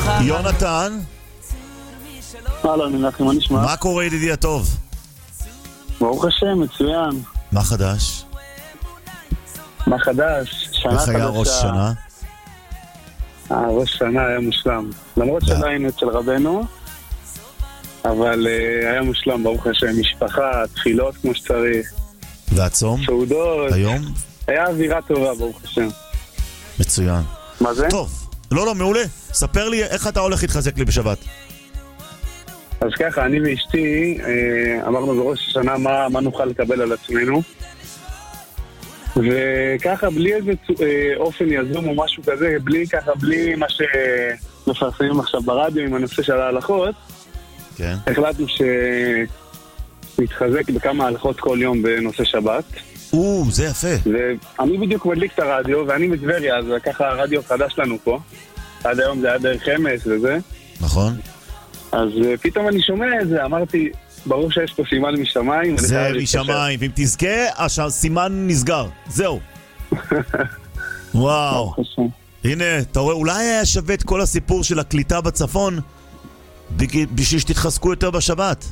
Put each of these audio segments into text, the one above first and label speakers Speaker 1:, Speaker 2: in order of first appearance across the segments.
Speaker 1: יונתן,
Speaker 2: הלו, מנחם, מה נשמע?
Speaker 1: מה קורה ידידי הטוב?
Speaker 2: ברוך השם, מצוין.
Speaker 1: מה חדש?
Speaker 2: מה חדש? שנה
Speaker 1: איך
Speaker 2: חדשה.
Speaker 1: היה ראש שנה?
Speaker 2: ראש שנה היה מושלם. למרות שעדיין אצל רבנו, אבל היה מושלם, ברוך השם. משפחה, תפילות כמו שצריך.
Speaker 1: והצום?
Speaker 2: סעודות.
Speaker 1: היום?
Speaker 2: היה אווירה טובה, ברוך השם.
Speaker 1: מצוין.
Speaker 2: מה זה?
Speaker 1: טוב, לא, מעולה. ספר לי איך אתה הולך להתחזק לי בשבת.
Speaker 2: אז ככה, אני ואשתי אמרנו בראש השנה מה נוכל לקבל על עצמנו. וככה, בלי איזה אופן יזום או משהו כזה, בלי מה שמפרסמים עכשיו ברדיו עם הנושא של ההלכות,
Speaker 1: כן.
Speaker 2: החלטנו שנתחזק בכמה הלכות כל יום בנושא שבת.
Speaker 1: זה יפה.
Speaker 2: ואני בדיוק מדליק את הרדיו, ואני בטבריה, אז ככה הרדיו חדש לנו פה. עד היום זה היה דרך חמש וזה.
Speaker 1: נכון.
Speaker 2: אז פתאום אני שומע את זה, אמרתי, ברור שיש פה סימן משמיים.
Speaker 1: זה משמיים, ואם תזכה, הסימן נסגר. זהו. וואו. הנה, אתה רואה, אולי היה שווה את כל הסיפור של הקליטה בצפון, בשביל שתתחזקו יותר בשבת.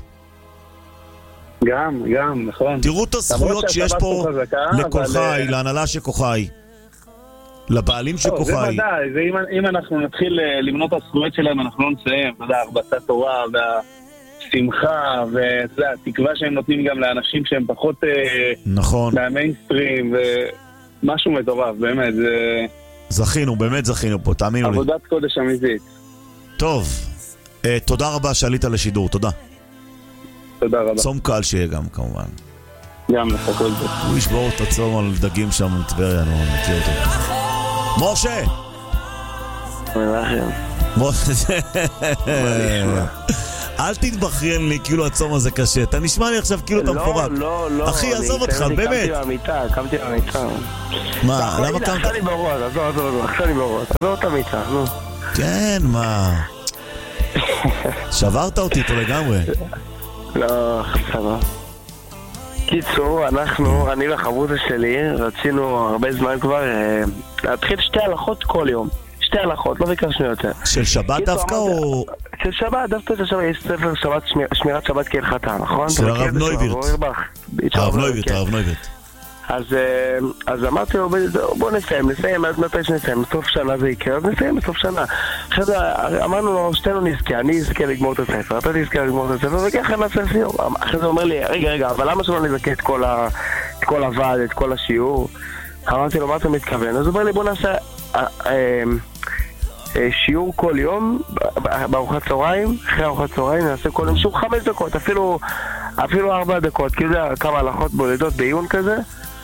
Speaker 2: גם, נכון.
Speaker 1: תראו את הזכויות שיש פה לכוחי, להנהלה של כוחי, לבעלים של כוחי.
Speaker 2: זה ודאי, אם אנחנו נתחיל למנות את הזכויות שלהם, אנחנו לא נסיים. אתה יודע, הרבצת תורה והשמחה, והתקווה שהם נותנים גם לאנשים שהם פחות מהמיינסטרים, ומשהו מטורף, באמת.
Speaker 1: זכינו, באמת זכינו פה, תאמינו לי.
Speaker 2: עבודת קודש אמיתית.
Speaker 1: טוב, תודה רבה שעלית לשידור, תודה.
Speaker 2: תודה רבה.
Speaker 1: צום קל שיהיה גם, כמובן.
Speaker 2: גם לך כל זה.
Speaker 1: הוא ישבור את הצום על דגים שם בטבריה, אני מכיר אותו. משה!
Speaker 2: מנחם.
Speaker 1: אל תתבכיין לי כאילו הצום הזה קשה. אתה נשמע לי עכשיו כאילו אתה מפורק.
Speaker 2: לא.
Speaker 1: אחי, עזוב אותך, באמת.
Speaker 2: קמתי מהמיטה.
Speaker 1: מה, למה קמת?
Speaker 2: עכשיו לי בראש, עזוב את המיטה, נו.
Speaker 1: כן, מה? שברת אותי פה לגמרי.
Speaker 2: לא, חסרה. קיצור, אני והחברותה שלי רצינו הרבה זמן כבר להתחיל שתי הלכות כל יום. שתי הלכות, לא ביקשנו יותר.
Speaker 1: של שבת דווקא או...
Speaker 2: של שבת, דווקא של שבת, יש ספר שבת, שמירת שבת כהלכתה, נכון?
Speaker 1: של הרב נויבירט. הרב נויבירט.
Speaker 2: אז אמרתי לו, בוא נסיים, עד מתי שנסיים, בסוף שנה זה יקרה, אז נסיים בסוף שנה. אחרי זה אמרנו לו, שתינו נזכה, אני אזכה לגמור את הספר, אתה תזכה לגמור את הספר, וככה נעשה סיור. אחרי זה הוא אומר לי, רגע, אבל למה שלא נזכה את כל הוועד, את כל השיעור? אמרתי לו, מה אתה מתכוון? אז הוא אומר לי, בוא נעשה שיעור כל יום, בארוחת צהריים, אחרי ארוחת צהריים נעשה כל יום שיעור 5 דקות, אפילו 4 דקות, כי זה כמה הלכות בודדות בעיון כזה.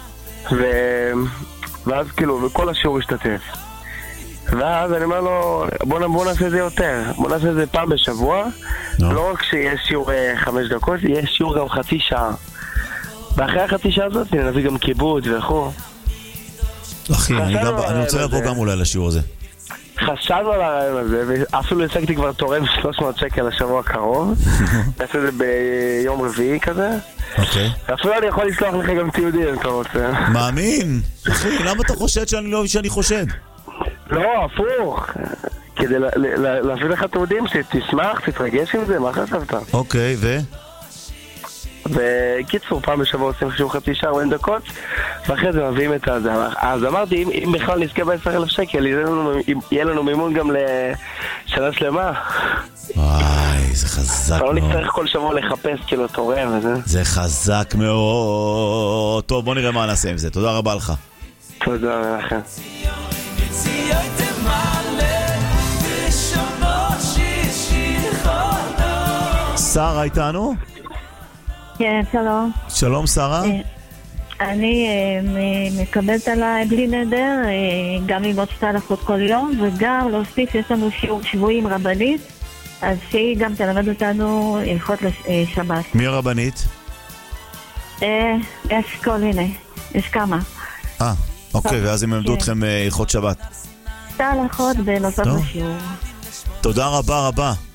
Speaker 2: ואז כאילו, וכל השיעור השתתף. ואז אני אומר לו, בוא נעשה את זה יותר. בוא נעשה את זה פעם בשבוע. לא רק שיש שיעור 5 דקות, יש שיעור גם חצי שעה. ואחרי החצי שעה הזאת נביא גם כיבוד וכו'. אחי,
Speaker 1: אני רוצה לבוא גם אולי לשיעור הזה.
Speaker 2: חשבנו על הרעיון הזה, ואפילו השגתי כבר תורם 300 שקל לשבוע הקרוב. נעשה את זה ביום רביעי כזה.
Speaker 1: אוקיי.
Speaker 2: אפילו אני יכול לסלוח לך גם תיעודי אם אתה רוצה.
Speaker 1: מאמין? אחי, למה אתה חושד שאני חושד?
Speaker 2: לא, הפוך. כדי להביא לך תיעודים, שתשמח, תתרגש עם זה, מה חשבת?
Speaker 1: אוקיי,
Speaker 2: וקיצור, פעם בשבוע עושים שיעור חצי שעה 40 דקות, ואחרי זה מביאים את זה. אז אמרתי, אם בכלל נזכה ב10,000 שקל, יהיה לנו מימון גם לשנה שלמה.
Speaker 1: וואי, זה חזק מאוד.
Speaker 2: לא נצטרך כל שבוע לחפש כאילו תורם וזה.
Speaker 1: זה חזק מאוד. טוב, בוא נראה מה נעשה עם זה. תודה רבה לך.
Speaker 2: תודה לכם.
Speaker 1: שרה איתנו?
Speaker 3: כן, שלום.
Speaker 1: שלום, שרה.
Speaker 3: אני מקבלת עליי בלי נדר, גם ללמוד 2 הלכות כל יום, וגם להוסיף, יש לנו שיעור שבועי עם רבנית, אז שהיא גם תלמד אותנו הלכות לשבת.
Speaker 1: מי הרבנית?
Speaker 3: יש כל מיני, יש כמה.
Speaker 1: אוקיי, ואז הם למדו אתכם הלכות שבת.
Speaker 3: 2 הלכות בנוסף לשיעור.
Speaker 1: תודה רבה רבה.